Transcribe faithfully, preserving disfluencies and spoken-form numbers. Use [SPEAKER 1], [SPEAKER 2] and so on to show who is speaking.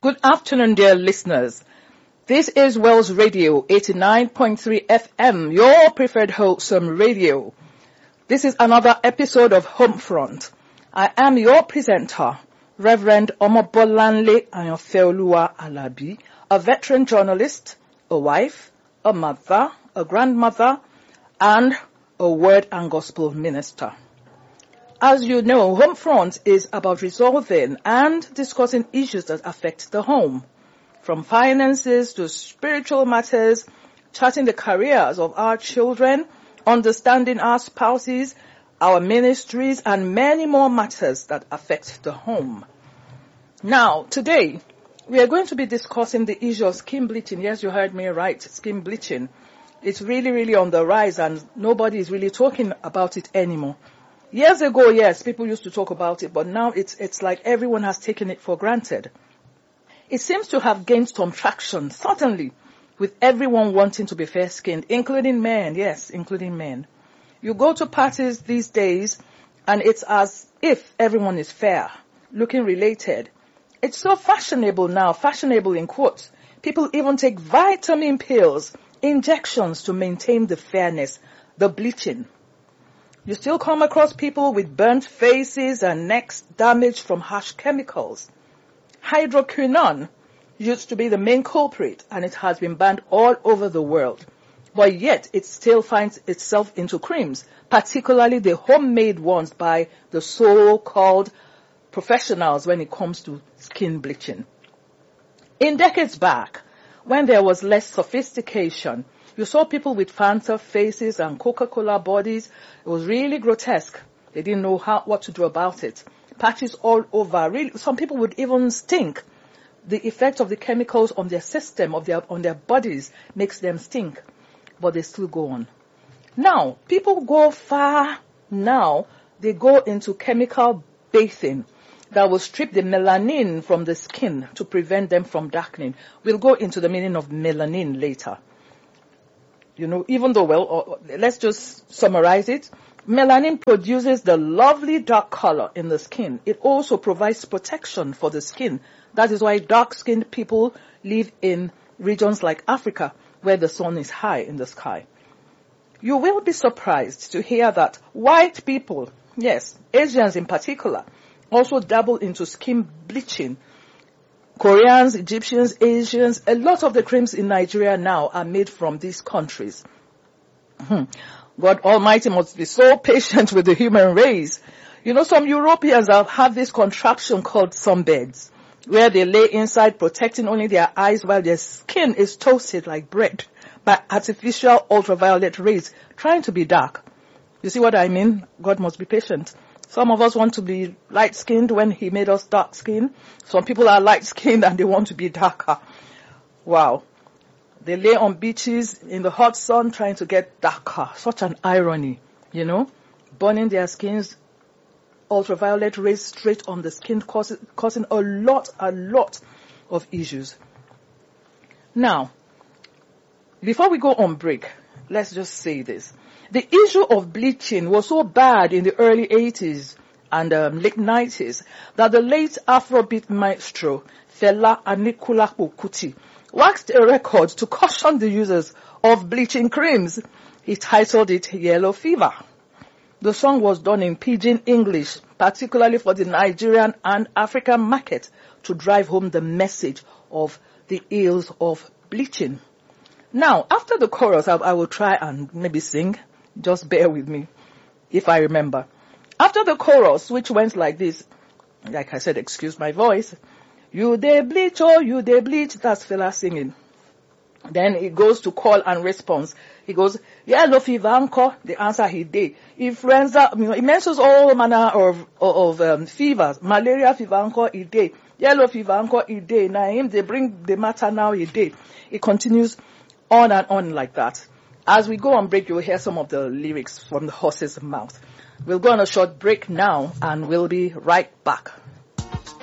[SPEAKER 1] Good afternoon, dear listeners. This is Wells Radio eighty-nine point three F M, your preferred wholesome radio. This is another episode of Homefront. I am your presenter, Reverend Omobolanle Ayonfeoluwa Alabi, a veteran journalist, a wife, a mother, a grandmother, and a word and gospel minister. As you know, Homefront is about resolving and discussing issues that affect the home, from finances to spiritual matters, charting the careers of our children, understanding our spouses, our ministries, and many more matters that affect the home. Now, today, we are going to be discussing the issue of skin bleaching. Yes, you heard me right, skin bleaching. It's really, really on the rise, and nobody is really talking about it anymore. Years ago, yes, people used to talk about it, but now it's it's like everyone has taken it for granted. It seems to have gained some traction, certainly, with everyone wanting to be fair-skinned, including men, yes, including men. You go to parties these days, and it's as if everyone is fair, looking related. It's so fashionable now, fashionable in quotes. People even take vitamin pills, injections to maintain the fairness, the bleaching. You still come across people with burnt faces and necks damaged from harsh chemicals. Hydroquinone used to be the main culprit, and it has been banned all over the world. But yet it still finds itself into creams, particularly the homemade ones by the so-called professionals when it comes to skin bleaching. In decades back, when there was less sophistication, you saw people with Fanta faces and Coca-Cola bodies. It was really grotesque. They didn't know how, what to do about it. Patches all over. Really, some people would even stink. The effect of the chemicals on their system, of their, on their bodies, makes them stink. But they still go on. Now, people go far now. They go into chemical bathing that will strip the melanin from the skin to prevent them from darkening. We'll go into the meaning of melanin later. You know, even though, well, let's just summarize it. Melanin produces the lovely dark color in the skin. It also provides protection for the skin. That is why dark-skinned people live in regions like Africa, where the sun is high in the sky. You will be surprised to hear that white people, yes, Asians in particular, also dabble into skin bleaching. Koreans, Egyptians, Asians, a lot of the creams in Nigeria now are made from these countries. God Almighty must be so patient with the human race. You know, some Europeans have, have this contraption called sunbeds, where they lay inside protecting only their eyes while their skin is toasted like bread by artificial ultraviolet rays, trying to be dark. You see what I mean? God must be patient. Some of us want to be light-skinned when he made us dark-skinned. Some people are light-skinned and they want to be darker. Wow. They lay on beaches in the hot sun trying to get darker. Such an irony, you know. Burning their skins, ultraviolet rays straight on the skin, causing, causing a lot, a lot of issues. Now, before we go on break, let's just say this. The issue of bleaching was so bad in the early eighties and um, late nineties that the late Afrobeat maestro Fela Anikulapo Kuti waxed a record to caution the users of bleaching creams. He titled it Yellow Fever. The song was done in pidgin English, particularly for the Nigerian and African market, to drive home the message of the ills of bleaching. Now, after the chorus, I, I will try and maybe sing. Just bear with me, if I remember. After the chorus, which went like this, like I said, excuse my voice. You dey bleach, oh, you dey bleach. That's Fela singing. Then it goes to call and response. He goes, yellow fever, anchor. The answer he did. Influenza, you know, it mentions all manner of, of, um, fevers. Malaria fever, anchor, he did. Yellow fever, anchor, he did. Now him, they bring the matter now, he did. It continues on and on like that. As we go on break, you will hear some of the lyrics from the horse's mouth. We'll go on a short break now, and we'll be right back.